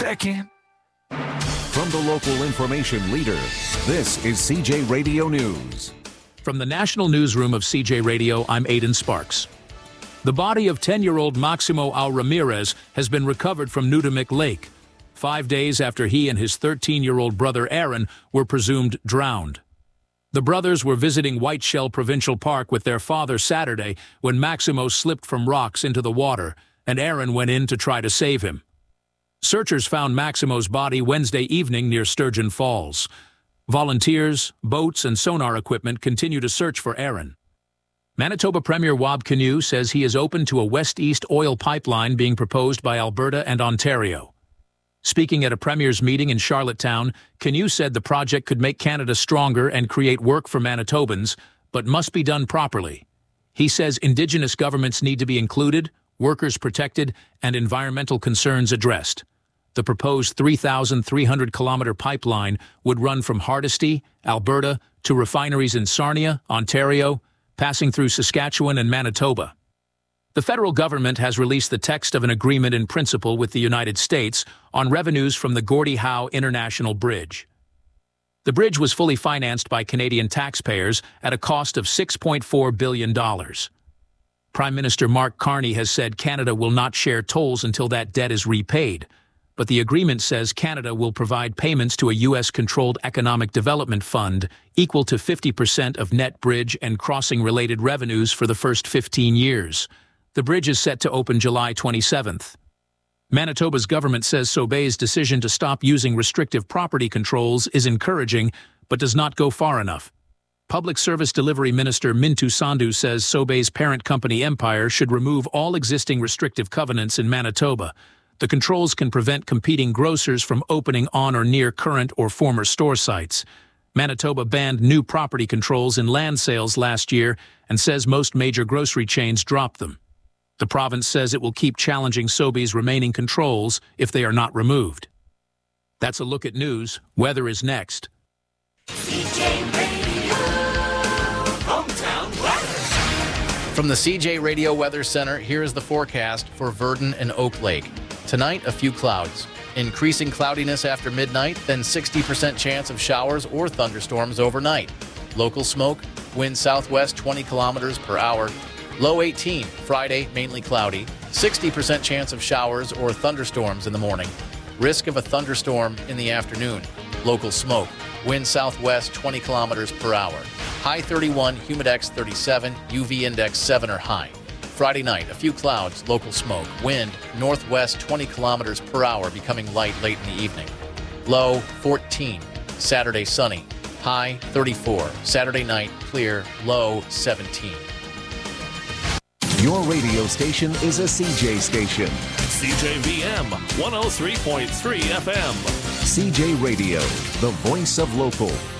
second. From the local information leader, this is CJ Radio News. From the National Newsroom of CJ Radio, I'm Aidan Sparks. The body of 10-year-old Maximo Al Ramirez has been recovered from Nudamik Lake, 5 days after he and his 13-year-old brother Aaron were presumed drowned. The brothers were visiting White Shell Provincial Park with their father Saturday when Maximo slipped from rocks into the water, and Aaron went in to try to save him. Searchers found Maximo's body Wednesday evening near Sturgeon Falls. Volunteers, boats, and sonar equipment continue to search for Aaron. Manitoba Premier Wab Kinew says he is open to a west-east oil pipeline being proposed by Alberta and Ontario. Speaking at a Premier's meeting in Charlottetown, Kinew said the project could make Canada stronger and create work for Manitobans, but must be done properly. He says Indigenous governments need to be included, workers protected, and environmental concerns addressed. The proposed 3,300-kilometer pipeline would run from Hardisty, Alberta, to refineries in Sarnia, Ontario, passing through Saskatchewan and Manitoba. The federal government has released the text of an agreement in principle with the United States on revenues from the Gordie Howe International Bridge. The bridge was fully financed by Canadian taxpayers at a cost of $6.4 billion. Prime Minister Mark Carney has said Canada will not share tolls until that debt is repaid, but the agreement says Canada will provide payments to a U.S.-controlled economic development fund equal to 50% of net bridge and crossing-related revenues for the first 15 years. The bridge is set to open July 27th. Manitoba's government says Sobeys' decision to stop using restrictive property controls is encouraging, but does not go far enough. Public Service Delivery Minister Mintu Sandhu says Sobeys' parent company Empire should remove all existing restrictive covenants in Manitoba. The controls can prevent competing grocers from opening on or near current or former store sites. Manitoba banned new property controls in land sales last year and says most major grocery chains dropped them. The province says it will keep challenging Sobeys' remaining controls if they are not removed. That's a look at news. Weather is next. CJ Radio, hometown weather. From the CJ Radio Weather Center, here is the forecast for Virden and Oak Lake. Tonight, a few clouds. Increasing cloudiness after midnight, then 60% chance of showers or thunderstorms overnight. Local smoke, wind southwest 20 kilometers per hour. Low 18, Friday, mainly cloudy. 60% chance of showers or thunderstorms in the morning. Risk of a thunderstorm in the afternoon. Local smoke, wind southwest 20 kilometers per hour. High 31, humidex 37, UV index 7 or high. Friday night, a few clouds, local smoke. Wind northwest 20 kilometers per hour, becoming light late in the evening. Low 14. Saturday sunny. High 34. Saturday night clear. Low 17. Your radio station is a CJ station. CJVM 103.3 FM. CJ Radio, the voice of local.